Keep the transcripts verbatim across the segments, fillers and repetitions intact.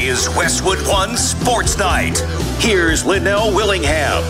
is Westwood One Sports Night. Here's Linnell Willingham.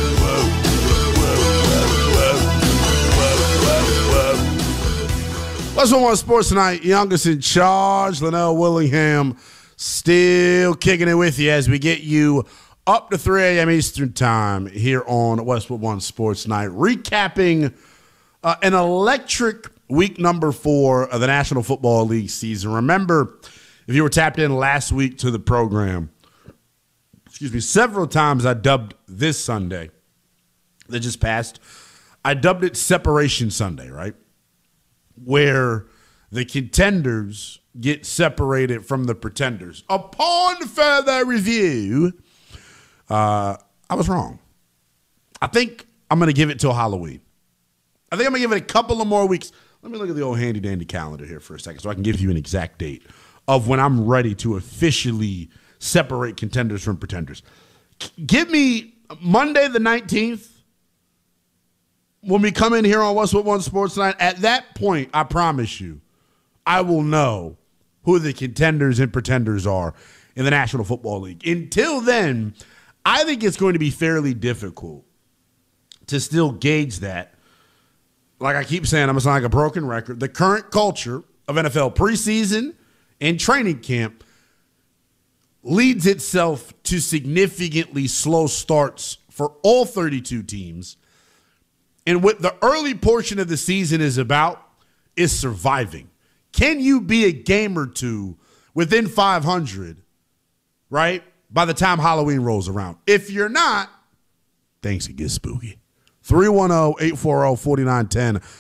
Westwood One Sports Night, youngest in charge, Linnell Willingham, still kicking it with you as we get you up to three a.m. Eastern Time here on Westwood One Sports Night, recapping uh, an electric week number four of the National Football League season. Remember, if you were tapped in last week to the program, excuse me, several times I dubbed this Sunday that just passed, I dubbed it Separation Sunday, right? Where the contenders get separated from the pretenders. Upon further review, uh, I was wrong. I think I'm going to give it till Halloween. I think I'm going to give it a couple of more weeks. Let me look at the old handy-dandy calendar here for a second so I can give you an exact date of when I'm ready to officially separate contenders from pretenders. Give me Monday the nineteenth. When we come in here on Westwood One Sports Night, at that point, I promise you, I will know who the contenders and pretenders are in the National Football League. Until then, I think it's going to be fairly difficult to still gauge that. Like I keep saying, I'm going to sound like a broken record. The current culture of N F L preseason and training camp leads itself to significantly slow starts for all thirty-two teams. And what the early portion of the season is about is surviving. Can you be a game or two within five hundred, right, by the time Halloween rolls around? If you're not, things can get spooky. three one zero, eight four zero, four nine one zero